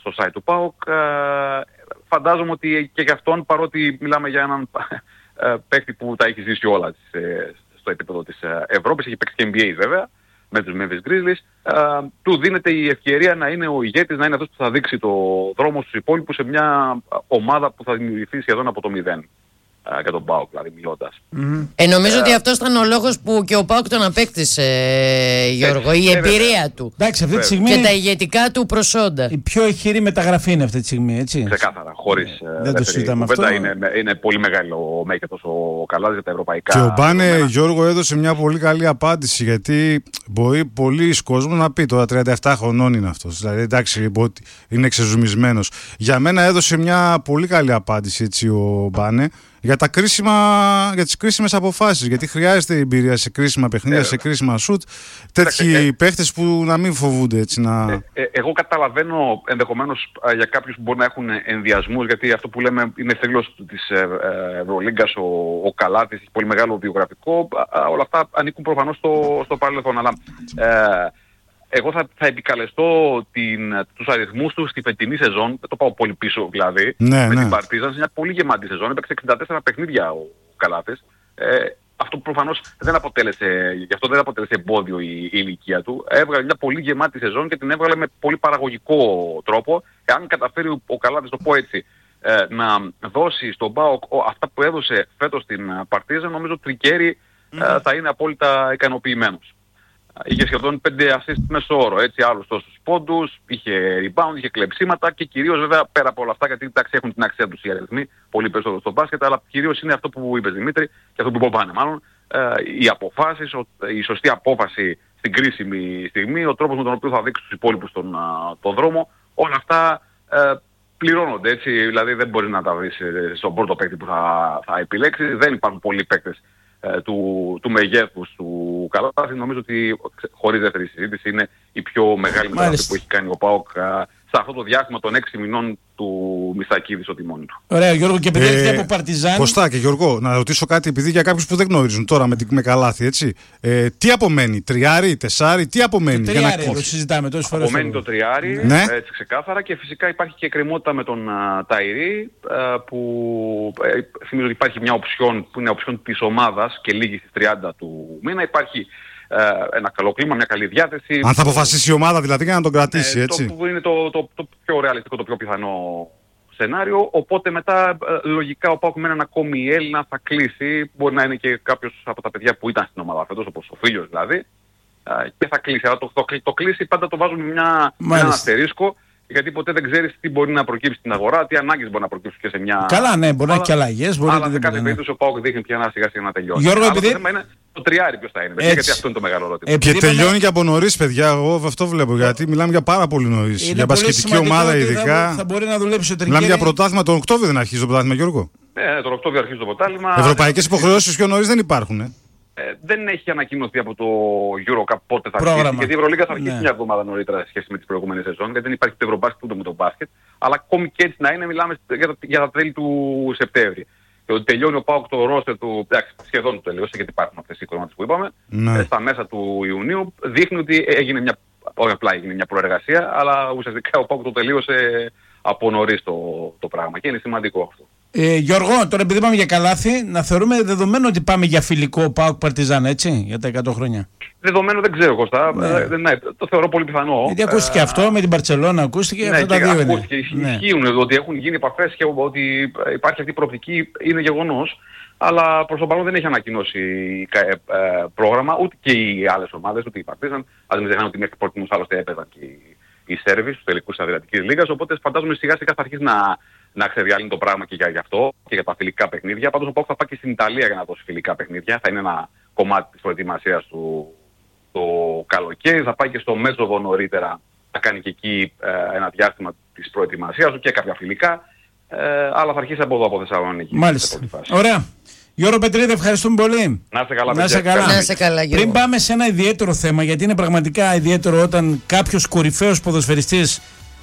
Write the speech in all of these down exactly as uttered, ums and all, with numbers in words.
στο site του ΠΑΟΚ. Ε, φαντάζομαι ότι και για αυτόν, παρότι μιλάμε για έναν ε, παίκτη που τα έχει ζήσει όλα ε, στο επίπεδο της Ευρώπης, έχει παίξει και N B A βέβαια, με τους Memphis Grizzlies, ε, του δίνεται η ευκαιρία να είναι ο ηγέτης, να είναι αυτός που θα δείξει το δρόμο στους υπόλοιπους σε μια ομάδα που θα δημιουργηθεί σχεδόν από το μηδέν. Για τον ΠΑΟΚ, δηλαδή μιλώντας. Mm-hmm. Ε, νομίζω ε, ότι αυτός ήταν ο λόγος που και ο ΠΑΟΚ τον απέκτησε, Γιώργο, η εμπειρία ε, του. Εντάξει, αυτή τη στιγμή και τα ηγετικά του προσόντα. Η πιο ηχηρή μεταγραφή είναι αυτή τη στιγμή, έτσι. Ξεκάθαρα, χωρίς ε, δεν το συζητάμε αυτό. Είναι, είναι πολύ μεγάλο ο μέγεθος ο Καλάδης για τα ευρωπαϊκά. Και ο Μπάνε, Γιώργο, έδωσε μια πολύ καλή απάντηση, γιατί μπορεί πολλοί κόσμος να πει τώρα τριάντα επτά χρονών είναι αυτός. Δηλαδή, εντάξει, είναι εξεζουμισμένος. Για μένα έδωσε μια πολύ καλή απάντηση, έτσι, ο Μπάνε. Για, τα κρίσιμα, για τις κρίσιμες αποφάσεις. Γιατί χρειάζεται εμπειρία σε κρίσιμα παιχνίδια, ε, σε κρίσιμα σουτ. Τέτοιοι ε, παίχτες που να μην φοβούνται, έτσι να. Ε, ε, εγώ καταλαβαίνω ενδεχομένως για κάποιους που μπορεί να έχουν ενδιασμούς, γιατί αυτό που λέμε είναι θρύλος της Ευρωλίγκας, ο, ο Καλάτης, έχει πολύ μεγάλο βιογραφικό. Α, όλα αυτά ανήκουν προφανώς στο, στο παρελθόν. Αλλά ε, εγώ θα, θα επικαλεστώ την, τους αριθμούς του στη φετινή σεζόν, δεν το πάω πολύ πίσω δηλαδή, ναι, με ναι. την Παρτίζαν σε μια πολύ γεμάτη σεζόν, έπαιξε εξήντα τέσσερα παιχνίδια ο Καλάθης. Ε, αυτό προφανώς δεν αποτέλεσε, γι' αυτό δεν αποτέλεσε εμπόδιο η, η ηλικία του. Έβγαλε μια πολύ γεμάτη σεζόν και την έβγαλε με πολύ παραγωγικό τρόπο. Εάν καταφέρει ο, ο Καλάθης, το πω έτσι, ε, να δώσει στον ΠΑΟΚ αυτά που έδωσε φέτος στην Παρτίζαν, νομίζω ότι Τρικέρι mm. ε, θα είναι απόλυτα ικανοποιημένος. Είχε σχεδόν πέντε assist μέσω όρο, έτσι, άλλους τόσους πόντους, είχε rebound, είχε κλεψίματα και κυρίως βέβαια πέρα από όλα αυτά, γιατί εντάξει έχουν την αξία τους οι αριθμοί, πολύ περισσότερο στο μπάσκετ, αλλά κυρίως είναι αυτό που είπες Δημήτρη και αυτό που είπαμε μάλλον, ε, οι αποφάσεις, η σωστή απόφαση στην κρίσιμη στιγμή, ο τρόπος με τον οποίο θα δείξει τους υπόλοιπους τον, τον δρόμο, όλα αυτά ε, πληρώνονται, έτσι, δηλαδή δεν μπορεί να τα βρεις στον πρώτο παίκτη που θα, θα επιλέξει, δεν υπάρχουν πολλοί παίκτες Του, του μεγέθους του Καλάθη. Νομίζω ότι χωρίς δεύτερη συζήτηση είναι η πιο μεγάλη μεταγραφή που έχει κάνει ο ΠΑΟΚ σε αυτό το διάστημα των έξι μηνών του Μισακίδη στο τιμόνι του. Ωραία, Γιώργο, και επειδή έρχεται ε, από Παρτιζάν. Κωστά και Γιώργο, να ρωτήσω κάτι, επειδή για κάποιους που δεν γνωρίζουν τώρα με, με Καλάθη, έτσι. Ε, τι απομένει, τριάρι, τεσάρι, τι απομένει το για τριάρι, να το συζητάμε τόσες φορές. Απομένει το τριάρι, ναι. έτσι ξεκάθαρα, και φυσικά υπάρχει και εκκρεμότητα με τον uh, Ταϊρή, uh, που uh, θυμίζω ότι υπάρχει μια οψιόν που είναι οψιόν της ομάδας και λήγει στις τριάντα του μήνα. Υπάρχει Uh, ένα καλό κλίμα, μια καλή διάθεση. Αν θα αποφασίσει η ομάδα δηλαδή για να τον κρατήσει, ε, έτσι. Το που είναι το, το, το πιο ρεαλιστικό, το πιο πιθανό σενάριο. Οπότε μετά ε, λογικά ο ΠΑΟΚ με έναν ακόμη Έλληνα θα κλείσει. Μπορεί να είναι και κάποιος από τα παιδιά που ήταν στην ομάδα φέτος, όπως ο Φίλιος δηλαδή. Ε, και θα κλείσει. Αλλά το, το, το, το κλείσει πάντα το βάζουμε μια, ένα αστερίσκο. Γιατί ποτέ δεν ξέρεις τι μπορεί να προκύψει στην αγορά, τι ανάγκες μπορεί να προκύψει και σε μια. Καλά, ναι, μπορεί να έχει και αλλαγές. Αλλά σε κάθε περίπτωση ο ΠΑΟΚ δείχνει πια να σιγά σιγά να τελειώσει. Γιώργο, αλλά επειδή... το θέμα είναι το τριάρι ποιος θα είναι. Έτσι. Γιατί αυτό είναι το μεγάλο ερώτημα. Ε, και τελειώνει είπαμε... και από νωρίς, παιδιά. Εγώ αυτό βλέπω. Γιατί μιλάμε για πάρα πολύ νωρίς. Για μπασκετική ομάδα ειδικά. Θα μπορεί να δουλέψει ο Τρικέρι. Μιλάμε για πρωτάθλημα. Τον Οκτώβριο δεν αρχίζει το πρωτάθλημα, Γιώργο. Ναι, τον Οκτώβριο αρχίζει το πρωτάθλημα. Ευρωπαϊκές υποχρεώσεις πιο νωρίς δεν υπάρχουν. Ε. Ε, δεν έχει ανακοινωθεί από το EuroCup πότε θα αρχίσει. Γιατί η Ευρωλίγκα θα αρχίσει ναι. μια εβδομάδα νωρίτερα σε σχέση με τις προηγούμενες σεζόν. Γιατί δεν υπάρχει το Ευρωμπάσκετ ούτε με το μπάσκετ. Αλλά ακόμη και έτσι να είναι, μιλάμε για τα, για τα τέλη του Σεπτέμβρη. Και ότι τελειώνει ο ΠΑΟΚ το ρόστερ του. Εντάξει, σχεδόν το τελείωσε γιατί υπάρχουν αυτές οι εικόνες που είπαμε. Ναι. Ε, στα μέσα του Ιουνίου δείχνει ότι έγινε μια. Όχι απλά έγινε μια προεργασία, αλλά ουσιαστικά ο ΠΑΟΚ το τελείωσε από νωρίς το, το πράγμα. Και είναι σημαντικό αυτό. Ε, Γιώργο, τώρα επειδή πάμε για Καλάθη, να θεωρούμε δεδομένο ότι πάμε για φιλικό ΠΑΟΚ Παρτιζάν, έτσι, για τα εκατό χρόνια. Δεδομένο δεν ξέρω, Κώστα. Ναι. Ε, ναι, το θεωρώ πολύ πιθανό. Γιατί ακούστηκε ε, αυτό με την Μπαρτσελόνα, ακούστηκε ναι, αυτά τα δύο. Ακούστηκε, ναι. Ισχύουν ότι έχουν γίνει επαφές και ότι υπάρχει αυτή η προοπτική, είναι γεγονός. Αλλά προς το παρόν δεν έχει ανακοινώσει ε, ε, πρόγραμμα, ούτε και οι άλλες ομάδες, ούτε οι Παρτίζαν. Ας μην ξεχνάμε ότι μέχρι πρώτη άλλωστε έπαιζαν και οι, οι Σέρβοι στους τελικούς της Αδριατικής Λίγας. Οπότε φαντάζομαι σιγά σιγά θα αρχίσει να. να ξεδιαλύνει το πράγμα και για, για αυτό και για τα φιλικά παιχνίδια. Πάντως ο ΠΑΟΚ θα πάει και στην Ιταλία για να δώσει φιλικά παιχνίδια. Θα είναι ένα κομμάτι της προετοιμασίας του το καλοκαίρι. Θα πάει και στο Μέσοβο νωρίτερα να κάνει και εκεί ε, ένα διάστημα της προετοιμασίας του και κάποια φιλικά. Ε, αλλά θα αρχίσει από εδώ από Θεσσαλονίκη. Μάλιστα. Ωραία. Γιώργο Πετρίδη, ευχαριστούμε πολύ. Να είστε καλά, να είστε καλά. Να είστε καλά, Γιώργο. Πριν πάμε σε ένα ιδιαίτερο θέμα, γιατί είναι πραγματικά ιδιαίτερο όταν κάποιος κορυφαίος ποδοσφαιριστής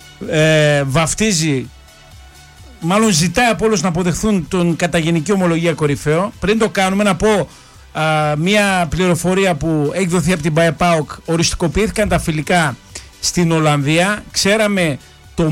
ε, βαφτίζει. Μάλλον ζητάει από όλους να αποδεχθούν τον κατά γενική ομολογία κορυφαίο. Πριν το κάνουμε, να πω α, μια πληροφορία που έχει δοθεί από την ΠΑΟΚ. Οριστικοποιήθηκαν τα φιλικά στην Ολλανδία. Ξέραμε